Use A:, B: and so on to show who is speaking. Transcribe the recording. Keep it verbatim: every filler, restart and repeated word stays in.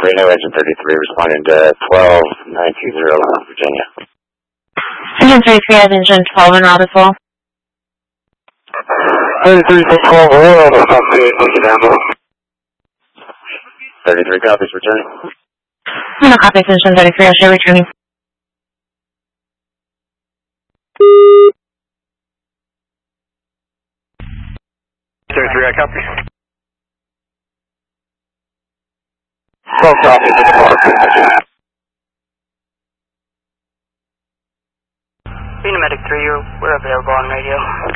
A: three, no engine thirty-three, responding to twelve nine two zero, Virginia.
B: Engine thirty-three has engine twelve and route as well.
A: thirty-three, six twelve, oil, thirty-three copies, returning.
B: No copies, engine thirty-three, I'll show returning.
A: thirty-three, I copy. twelve copies,
C: Phenomedic three, we're available on radio.